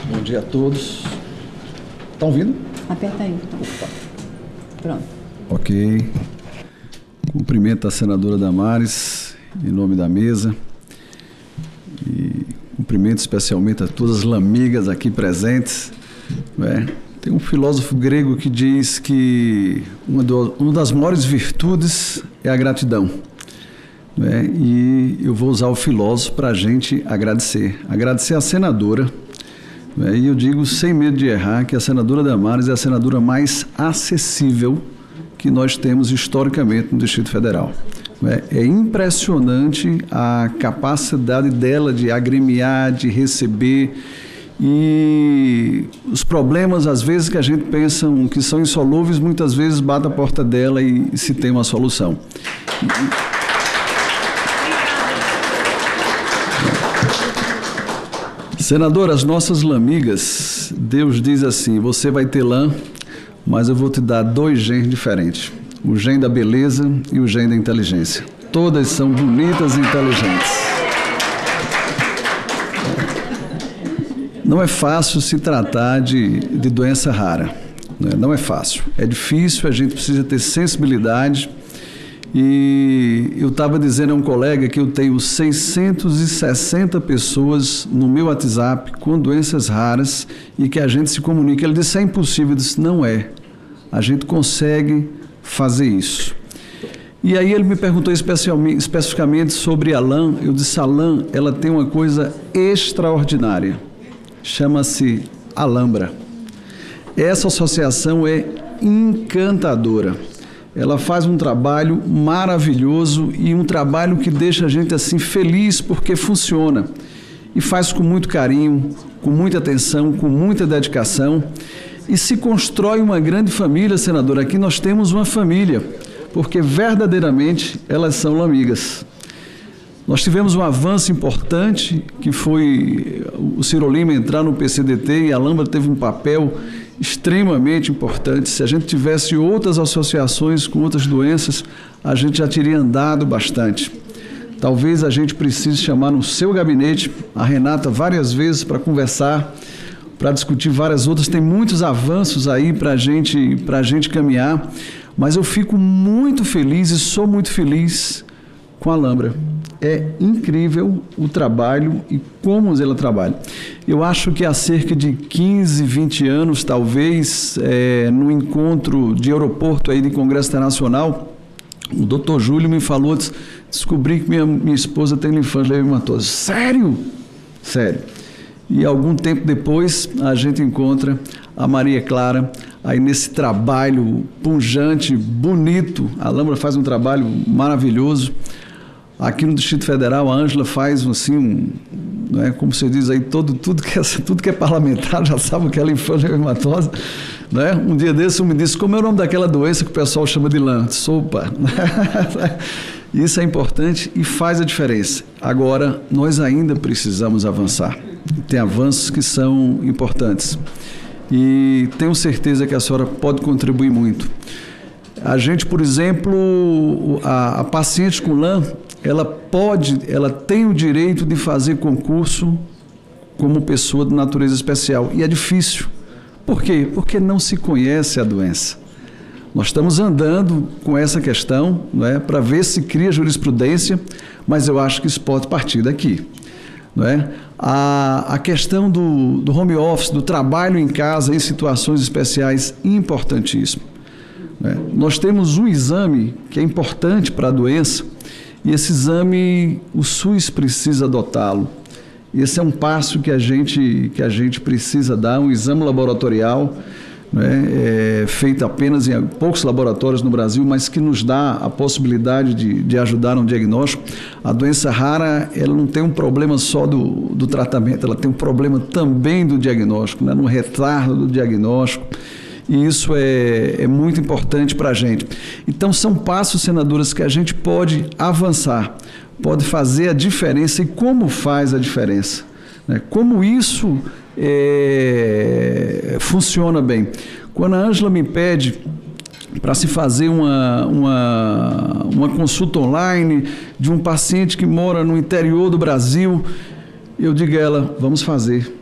Bom dia a todos. Estão ouvindo? Aperta aí. Opa. Pronto. Ok. Cumprimento a senadora Damares, em nome da mesa. E cumprimento especialmente a todas as lamigas aqui presentes. Tem um filósofo grego que diz que uma das maiores virtudes é a gratidão. E eu vou usar o filósofo para a gente agradecer. Agradecer à senadora. E eu digo sem medo de errar que a senadora Damares é a senadora mais acessível que nós temos historicamente no Distrito Federal. É impressionante a capacidade dela de agremiar, de receber, e os problemas, às vezes, que a gente pensa que são insolúveis, muitas vezes bate a porta dela e se tem uma solução. Senadora, as nossas lamigas, Deus diz assim: você vai ter lã, mas eu vou te dar 2 genes diferentes. O gene da beleza e o gene da inteligência. Todas são bonitas e inteligentes. Não é fácil se tratar de doença rara. Não é fácil. É difícil, a gente precisa ter sensibilidade. E eu estava dizendo a um colega que eu tenho 660 pessoas no meu WhatsApp com doenças raras e que a gente se comunica. Ele disse: é impossível. Eu disse: não é. A gente consegue fazer isso. E aí ele me perguntou especificamente sobre a lã. Eu disse: a lã, ela tem uma coisa extraordinária. Chama-se Alhambra. Essa associação é encantadora. Ela faz um trabalho maravilhoso e um trabalho que deixa a gente assim feliz porque funciona. E faz com muito carinho, com muita atenção, com muita dedicação. E se constrói uma grande família, senadora. Aqui nós temos uma família, porque verdadeiramente elas são lamigas. Nós tivemos um avanço importante, que foi o Ciro Lima entrar no PCDT, e a Alhambra teve um papel extremamente importante. Se a gente tivesse outras associações com outras doenças, a gente já teria andado bastante. Talvez a gente precise chamar no seu gabinete a Renata várias vezes para conversar, para discutir várias outras. Tem muitos avanços aí para a gente caminhar, mas eu fico muito feliz e sou muito feliz com a Alhambra. É incrível o trabalho e como ela trabalha. Eu acho que há cerca de 15, 20 anos, talvez, no encontro de aeroporto aí de Congresso Internacional, o doutor Júlio me falou: descobri que minha esposa tem linfância leishmatosa. Sério? Sério. E algum tempo depois, a gente encontra a Maria Clara, aí nesse trabalho pujante, bonito. A Alhambra faz um trabalho maravilhoso. Aqui no Distrito Federal, a Ângela faz assim, como você diz aí, tudo que é parlamentar já sabe o que é linfância leishmatosa. Um dia desse, me disse: como é o nome daquela doença que o pessoal chama de lã? Sopa. Isso é importante e faz a diferença. Agora, nós ainda precisamos avançar. Tem avanços que são importantes. E tenho certeza que a senhora pode contribuir muito. A gente, por exemplo, a paciente com lã, ela tem o direito de fazer concurso como pessoa de natureza especial. E é difícil. Por quê? Porque não se conhece a doença. Nós estamos andando com essa questão, para ver se cria jurisprudência, mas eu acho que isso pode partir daqui. A questão do home office, do trabalho em casa em situações especiais, importantíssimo. Nós temos um exame que é importante para a doença, e esse exame o SUS precisa adotá-lo. Esse é um passo que a gente precisa dar, um exame laboratorial, feito apenas em poucos laboratórios no Brasil, mas que nos dá a possibilidade de ajudar no diagnóstico. A doença rara, ela não tem um problema só do tratamento, ela tem um problema também do diagnóstico, no retardo do diagnóstico. E isso é muito importante para a gente. Então, são passos, senadoras, que a gente pode avançar, pode fazer a diferença. E como faz a diferença? Como isso funciona bem? Quando a Ângela me pede para se fazer uma consulta online de um paciente que mora no interior do Brasil, eu digo a ela: vamos fazer.